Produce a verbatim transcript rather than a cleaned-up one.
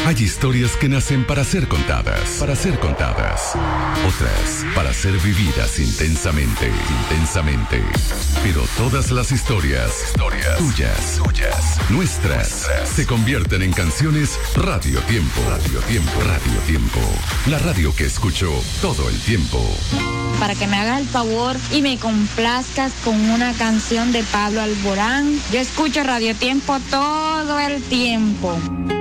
Hay historias que nacen para ser contadas, para ser contadas. Otras para ser vividas intensamente, intensamente. Pero todas las historias, historias tuyas, tuyas, nuestras, nuestras, se convierten en canciones Radio Tiempo. Radio Tiempo, Radio Tiempo. La radio que escucho todo el tiempo. Para que me hagas el favor y me complazcas con una canción de Pablo Alborán. Yo escucho Radio Tiempo todo el tiempo.